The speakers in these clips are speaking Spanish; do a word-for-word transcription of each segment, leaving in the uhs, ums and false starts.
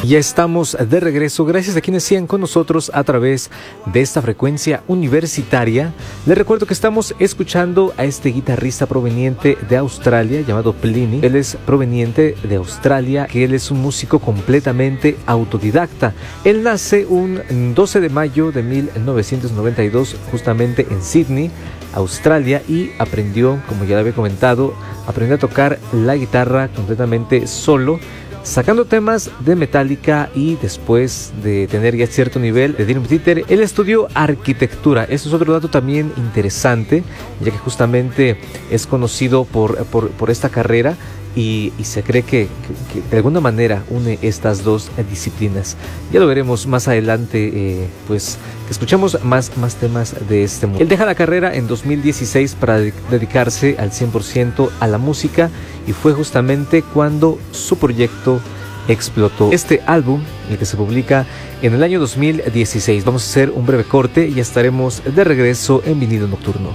Ya estamos de regreso, gracias a quienes sigan con nosotros a través de esta frecuencia universitaria. Les recuerdo que estamos escuchando a este guitarrista proveniente de Australia llamado Plini. Él es proveniente de Australia, que él es un músico completamente autodidacta. Él nace un doce de mayo de mil novecientos noventa y dos justamente en Sydney, Australia, y aprendió, como ya le había comentado, aprendió a tocar la guitarra completamente solo, sacando temas de Metallica, y después de tener ya cierto nivel de Dream Theater, él estudió arquitectura. Eso es otro dato también interesante, ya que justamente es conocido por, por, por esta carrera, y, y se cree que, que, que de alguna manera une estas dos disciplinas. Ya lo veremos más adelante, eh, pues que escuchemos más, más temas de este mundo. Él deja la carrera en dos mil dieciséis para de- dedicarse al cien por ciento a la música, y fue justamente cuando su proyecto explotó. Este álbum, el que se publica en el año dos mil dieciséis. Vamos a hacer un breve corte y ya estaremos de regreso en Vinilo Nocturno.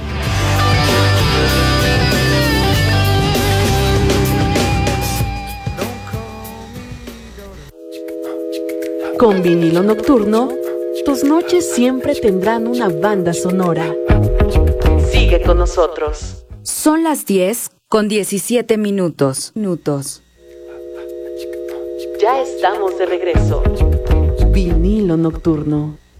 Con Vinilo Nocturno, tus noches siempre tendrán una banda sonora. Sigue con nosotros. Son las diez con diecisiete minutos. Minutos. Ya estamos de regreso. Vinilo Nocturno.